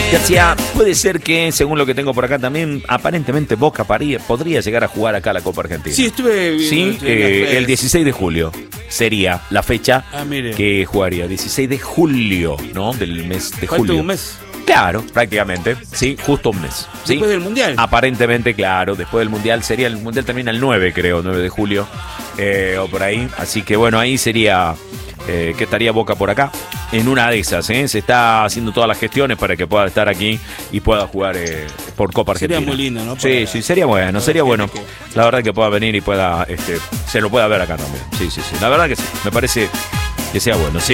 García, puede ser que, según lo que tengo por acá también, aparentemente Boca podría llegar a jugar acá la Copa Argentina. Sí, estuve viendo. Sí, el 16 de julio sería la fecha que jugaría. 16 de julio, ¿no? Del mes de julio. ¿Falta un mes? Claro, prácticamente. Sí, justo un mes. ¿Sí? Después del Mundial. Aparentemente, claro. Después del Mundial sería. El Mundial termina el 9, creo, 9 de julio. O por ahí. Así que bueno, ahí sería. Que estaría Boca por acá. En una de esas, se está haciendo todas las gestiones para que pueda estar aquí y pueda jugar por Copa Argentina. Sería muy lindo, ¿no? Sí, sería bueno, sería bueno. La verdad que pueda venir y pueda, se lo pueda ver acá también. Sí. La verdad que sí, me parece que sea bueno, sí.